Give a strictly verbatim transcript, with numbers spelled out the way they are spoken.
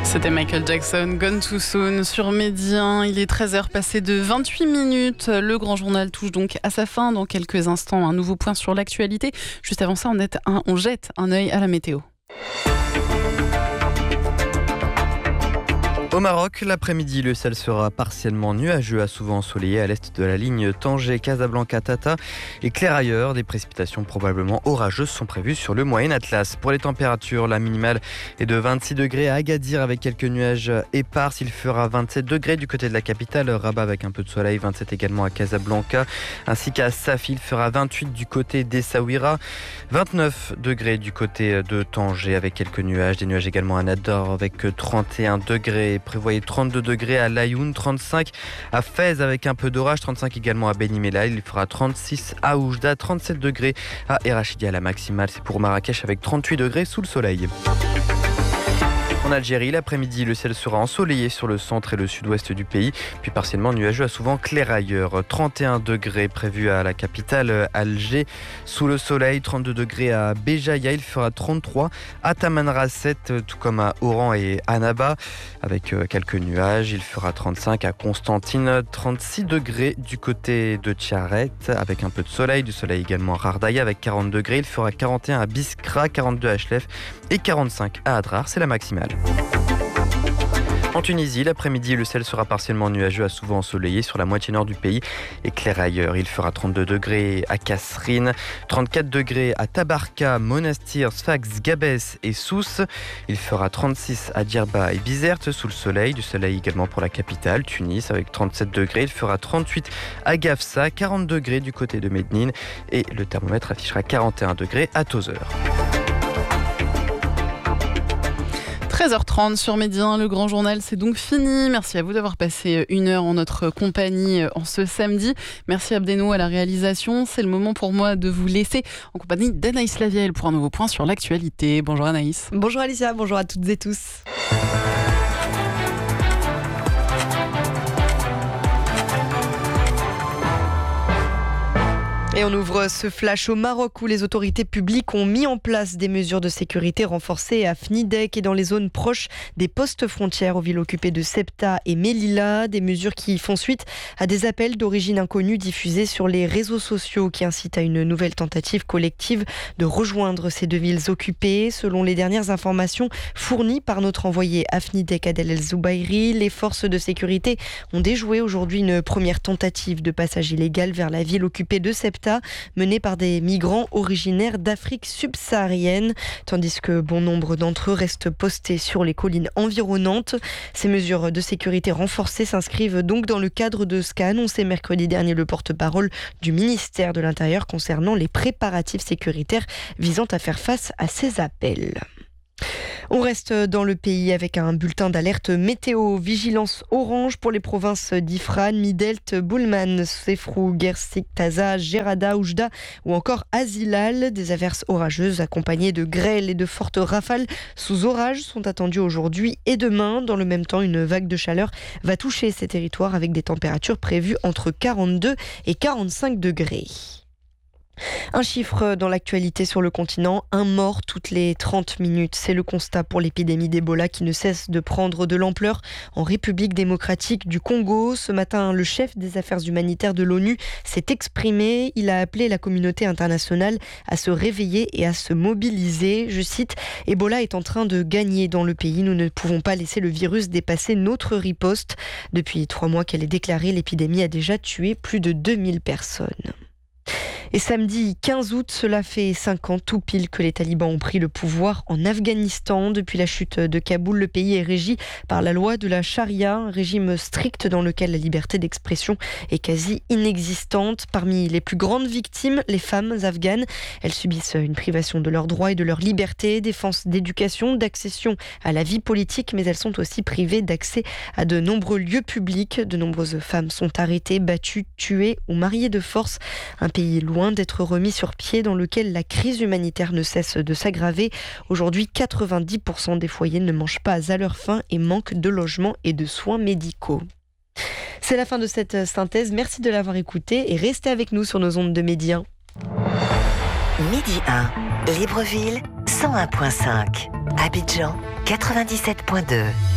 C'était Michael Jackson, Gone Too Soon sur Médien. Il est treize heures passées de vingt-huit minutes. Le grand journal touche donc à sa fin. Dans quelques instants, un nouveau point sur l'actualité. Juste avant ça, on, est un, on jette un œil à la météo. Au Maroc, l'après-midi, le ciel sera partiellement nuageux à souvent ensoleillé à l'est de la ligne Tanger-Casablanca-Tata et clair ailleurs. Des précipitations probablement orageuses sont prévues sur le Moyen Atlas. Pour les températures, la minimale est de vingt-six degrés à Agadir avec quelques nuages épars. Il fera vingt-sept degrés du côté de la capitale, Rabat avec un peu de soleil, vingt-sept également à Casablanca, ainsi qu'à Safi. Il fera vingt-huit du côté d'Essaouira, vingt-neuf degrés du côté de Tanger avec quelques nuages. Des nuages également à Nador avec trente et un degrés. Prévoyez trente-deux degrés à Laayoune, trente-cinq à Fès avec un peu d'orage, trente-cinq également à Beni Mellal. Il fera trente-six à Oujda, trente-sept degrés à Errachidia. La maximale, c'est pour Marrakech avec trente-huit degrés sous le soleil. En Algérie, l'après-midi, le ciel sera ensoleillé sur le centre et le sud-ouest du pays, puis partiellement nuageux à souvent clair ailleurs. trente et un degrés prévus à la capitale, Alger, sous le soleil, trente-deux degrés à Béjaïa, il fera trente-trois à Tamanrasset, tout comme à Oran et Annaba, avec quelques nuages. Il fera trente-cinq à Constantine, trente-six degrés du côté de Tiaret, avec un peu de soleil, du soleil également à Rardaya, avec quarante degrés. Il fera quarante et un à Biskra, quarante-deux à Chlef et quarante-cinq à Adrar, c'est la maximale. En Tunisie, l'après-midi, le ciel sera partiellement nuageux à souvent ensoleillé sur la moitié nord du pays et clair ailleurs. Il fera trente-deux degrés à Kasserine, trente-quatre degrés à Tabarka, Monastir, Sfax, Gabès et Sousse. Il fera trente-six à Djerba et Bizerte sous le soleil. Du soleil également pour la capitale, Tunis, avec trente-sept degrés. Il fera trente-huit à Gafsa, quarante degrés du côté de Médine et le thermomètre affichera quarante et un degrés à Tozeur. treize heures trente sur Médien, le grand journal, c'est donc fini. Merci à vous d'avoir passé une heure en notre compagnie en ce samedi. Merci Abdeno à la réalisation. C'est le moment pour moi de vous laisser en compagnie d'Anaïs Lavielle pour un nouveau point sur l'actualité. Bonjour Anaïs. Bonjour Alicia, bonjour à toutes et tous. Et on ouvre ce flash au Maroc où les autorités publiques ont mis en place des mesures de sécurité renforcées à Fnidek et dans les zones proches des postes frontières aux villes occupées de Ceuta et Melilla. Des mesures qui font suite à des appels d'origine inconnue diffusés sur les réseaux sociaux qui incitent à une nouvelle tentative collective de rejoindre ces deux villes occupées. Selon les dernières informations fournies par notre envoyé à Fnidek, Adel El Zoubairi, les forces de sécurité ont déjoué aujourd'hui une première tentative de passage illégal vers la ville occupée de Ceuta, menés par des migrants originaires d'Afrique subsaharienne, tandis que bon nombre d'entre eux restent postés sur les collines environnantes. Ces mesures de sécurité renforcées s'inscrivent donc dans le cadre de ce qu'a annoncé mercredi dernier le porte-parole du ministère de l'Intérieur concernant les préparatifs sécuritaires visant à faire face à ces appels. On reste dans le pays avec un bulletin d'alerte météo. Vigilance orange pour les provinces d'Ifran, Midelt, Boulman, Sefrou, Gersik, Taza, Gerada, Oujda ou encore Azilal. Des averses orageuses accompagnées de grêle et de fortes rafales sous orage sont attendues aujourd'hui et demain. Dans le même temps, une vague de chaleur va toucher ces territoires avec des températures prévues entre quarante-deux et quarante-cinq degrés. Un chiffre dans l'actualité sur le continent, un mort toutes les trente minutes. C'est le constat pour l'épidémie d'Ebola qui ne cesse de prendre de l'ampleur en République démocratique du Congo. Ce matin, le chef des affaires humanitaires de l'ONU s'est exprimé. Il a appelé la communauté internationale à se réveiller et à se mobiliser. Je cite, « Ebola est en train de gagner dans le pays. Nous ne pouvons pas laisser le virus dépasser notre riposte. » Depuis trois mois qu'elle est déclarée, l'épidémie a déjà tué plus de deux mille personnes. Et samedi quinze août, cela fait cinq ans tout pile que les talibans ont pris le pouvoir en Afghanistan. Depuis la chute de Kaboul, le pays est régi par la loi de la charia, un régime strict dans lequel la liberté d'expression est quasi inexistante. Parmi les plus grandes victimes, les femmes afghanes. Elles subissent une privation de leurs droits et de leur liberté, défense d'éducation, d'accession à la vie politique, mais elles sont aussi privées d'accès à de nombreux lieux publics. De nombreuses femmes sont arrêtées, battues, tuées ou mariées de force. Un pays loin d'être remis sur pied, dans lequel la crise humanitaire ne cesse de s'aggraver. Aujourd'hui, quatre-vingt-dix pour cent des foyers ne mangent pas à leur faim et manquent de logements et de soins médicaux. C'est la fin de cette synthèse. Merci de l'avoir écouté et restez avec nous sur nos ondes de Médien. Midi un, Libreville, cent un virgule cinq. Abidjan, quatre-vingt-dix-sept virgule deux.